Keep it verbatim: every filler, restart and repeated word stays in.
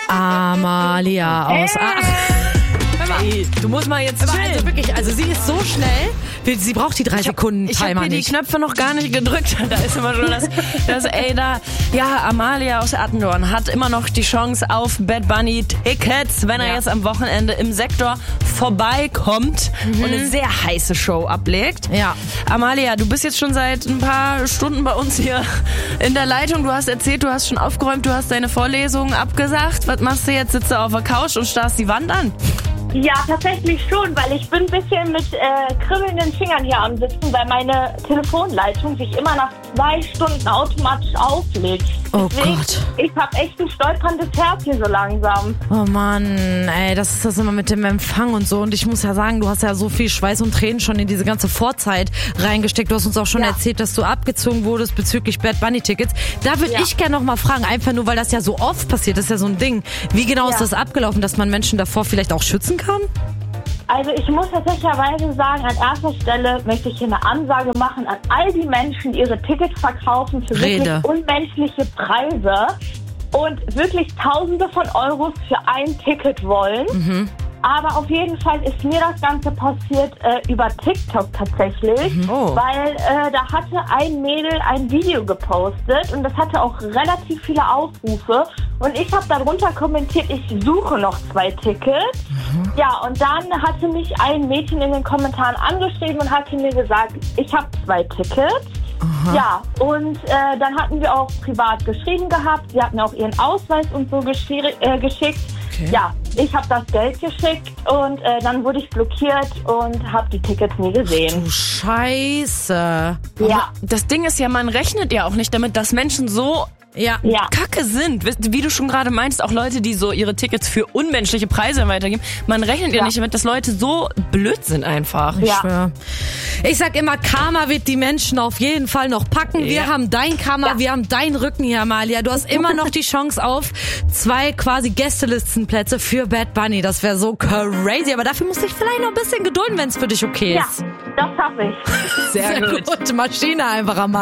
Amalia aus... Hey. Ach. Hey, du musst mal jetzt chillen. Also wirklich, also sie ist so schnell, sie braucht die drei Sekunden Ich habe Timer hier die nicht. Knöpfe noch gar nicht gedrückt. Da ist immer schon das, das ey, da, ja, Amalia aus Attendorn hat immer noch die Chance auf Bad Bunny Tickets, wenn er Ja. jetzt am Wochenende im Sektor vorbeikommt und eine sehr heiße Show ablegt. Ja. Amalia, du bist jetzt schon seit ein paar Stunden bei uns hier in der Leitung. Du hast erzählt, du hast schon aufgeräumt, du hast deine Vorlesungen abgesagt. Was machst du jetzt? Sitzt du auf der Couch und starrst die Wand an? Ja, tatsächlich schon, weil ich bin ein bisschen mit äh, kribbelnden Fingern hier am Sitzen, weil meine Telefonleitung sich immer nach zwei Stunden automatisch auflegt. Oh Deswegen, Gott. Ich habe echt ein stolperndes Herz hier so langsam. Oh Mann, ey, das ist das immer mit dem Empfang und so. Und ich muss ja sagen, du hast ja so viel Schweiß und Tränen schon in diese ganze Vorzeit reingesteckt. Du hast uns auch schon Ja. erzählt, dass du abgezogen wurdest bezüglich Bad Bunny Tickets. Da würde Ja. ich gerne noch mal fragen, einfach nur, weil das ja so oft passiert, das ist ja so ein Ding. Wie genau Ja. ist das abgelaufen, dass man Menschen davor vielleicht auch schützen kann? Also ich muss tatsächlicherweise sagen, an erster Stelle möchte ich hier eine Ansage machen an all die Menschen, die ihre Tickets verkaufen für Rede. wirklich unmenschliche Preise und wirklich Tausende von Euros für ein Ticket wollen. Mhm. Aber auf jeden Fall ist mir das Ganze passiert äh, über TikTok tatsächlich, Oh. weil äh, da hatte ein Mädel ein Video gepostet und das hatte auch relativ viele Aufrufe und ich habe darunter kommentiert, ich suche noch zwei Tickets. Ja, und dann hatte mich ein Mädchen in den Kommentaren angeschrieben und hatte mir gesagt, ich habe zwei Tickets. Ja, und äh, dann hatten wir auch privat geschrieben gehabt, sie hat mir auch ihren Ausweis und so geschiri- äh, geschickt. Okay. Ja, ich habe das Geld geschickt und äh, dann wurde ich blockiert und habe die Tickets nie gesehen. Du Scheiße. Ja, Das Ding ist ja, man rechnet ja auch nicht damit, dass Menschen so Ja. ja. Kacke sind. Wie du schon gerade meinst, auch Leute, die so ihre Tickets für unmenschliche Preise weitergeben. Man rechnet ja, Ja. nicht damit, dass Leute so blöd sind einfach. Ich Ja. schwör. Ich sag immer, Karma wird die Menschen auf jeden Fall noch packen. Wir Ja. haben dein Karma, Ja. wir haben deinen Rücken hier, Amalia. Du hast immer noch die Chance auf zwei quasi Gästelistenplätze für Bad Bunny. Das wäre so crazy. Aber dafür musst du dich vielleicht noch ein bisschen gedulden, wenn es für dich okay Ja, ist. das schaffe ich. Sehr gut. Gute Maschine einfach, Amalia.